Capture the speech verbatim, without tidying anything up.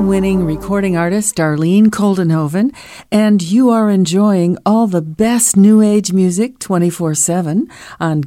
Grammy-winning recording artist Darlene Koldenhoven, and you are enjoying all the best New Age music twenty-four seven on